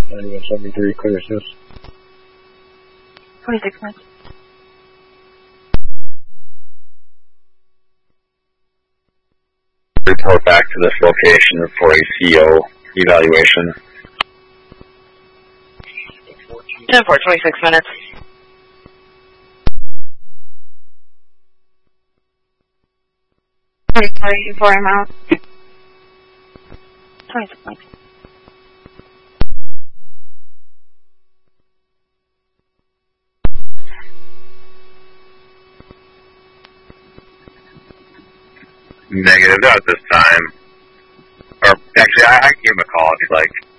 9173, clear assist. 26 minutes. Report back to this location for a CO evaluation. 10-4, 26 minutes. Sorry, before I'm out. 26 minutes. Negative, not at this time. Or, actually, I can give him a call if you'd like.